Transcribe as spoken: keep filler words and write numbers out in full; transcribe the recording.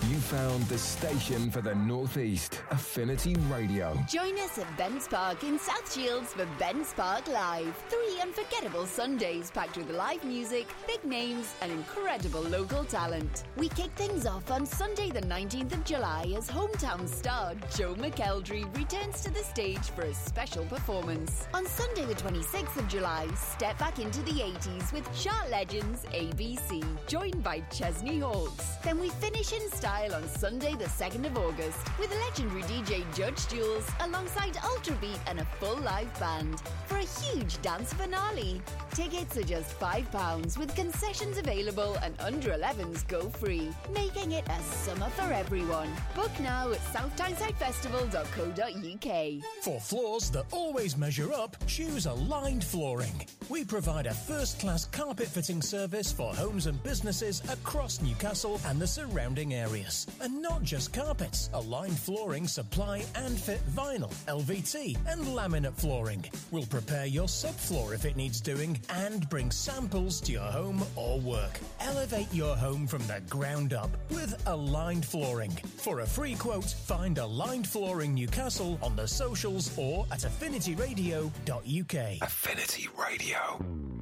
You found the station for the Northeast, Affinity Radio. Join us at Bents Park in South Shields for Bents Park Live. Three unforgettable Sundays packed with live music, big names and incredible local talent. We kick things off on Sunday the nineteenth of July as hometown star Joe McElderry returns to the stage for a special performance. On Sunday the twenty-sixth of July, step back into the eighties with Sharp Legends A B C, joined by Chesney Hawkes. Then we finish in style on Sunday the second of August with legendary D J Judge Jules alongside Ultrabeat and a full live band for a huge dance finale. Tickets are just five pounds with concessions available and under elevens go free, making it a summer for everyone. Book now at south tyneside festival dot co dot uk. For floors that always measure up, choose Aligned Flooring. We provide a first-class carpet fitting service for homes and businesses across Newcastle and the surrounding areas. And not just carpets. Aligned Flooring supply and fit vinyl, L V T and laminate flooring. We'll prepare your subfloor if it needs doing and bring samples to your home or work. Elevate your home from the ground up with Aligned Flooring. For a free quote, find Aligned Flooring Newcastle on the socials or at affinity radio dot uk. Affinity Radio.